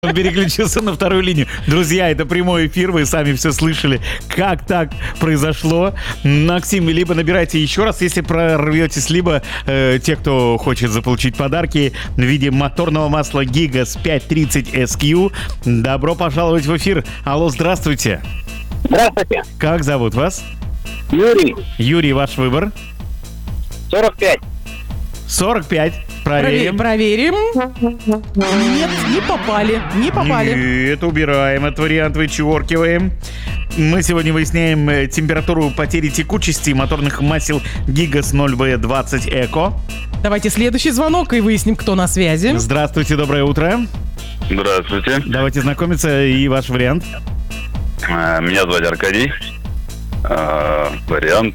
Он переключился на вторую линию. Друзья, это прямой эфир, вы сами все слышали, как так произошло. Максим, либо набирайте еще раз, если прорветесь, либо те, кто хочет заполучить подарки в виде моторного масла Gigas 530 SQ. Добро пожаловать в эфир. Алло, здравствуйте. Здравствуйте. Как зовут вас? Юрий. Юрий, ваш выбор? 45. 45. Проверим. Проверим. Нет, не попали. Не попали. Нет, убираем этот вариант, вычеркиваем. Мы сегодня выясняем температуру потери текучести моторных масел Gigas 0V20 Eco. Давайте следующий звонок и выясним, кто на связи. Здравствуйте, доброе утро. Здравствуйте. Давайте знакомиться, и ваш вариант. Меня зовут Аркадий. Вариант.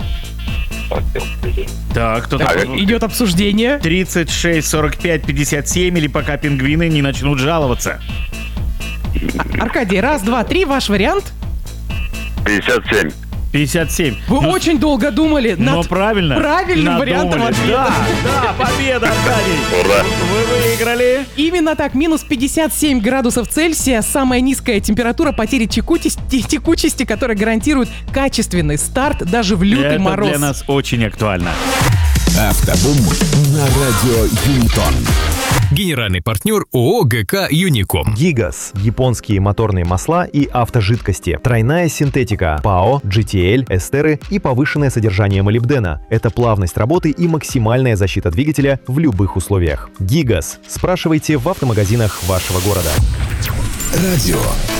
Так, кто Так, там? идет обсуждение. 36, 45, 57, или пока пингвины не начнут жаловаться. Аркадий, раз, два, три, ваш вариант. 57. 57. Вы очень долго думали Но над правильно. правильным вариантом надумали. ответа. Да, победа, Аркадий. Ура. Вы выиграли. Именно так, минус 57 градусов Цельсия, самая низкая температура потери текучести, которая гарантирует качественный старт даже в лютый Это мороз. для нас очень актуально. Автобум на радио Юнитон. Генеральный партнер ООО ГК «Юником». Gigas – японские моторные масла и автожидкости. Тройная синтетика, ПАО, GTL, эстеры и повышенное содержание молибдена. Это плавность работы и максимальная защита двигателя в любых условиях. Gigas. Спрашивайте в автомагазинах вашего города. Радио